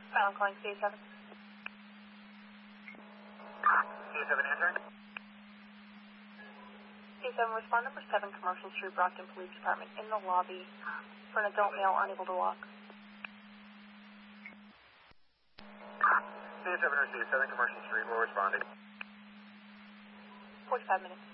Final calling C7. C7 answering. C7, respond number 7, Commercial Street, Brockton Police Department, in the lobby for an adult male unable to walk. C7 received, 7 Commercial Street, we're responding. 45 minutes.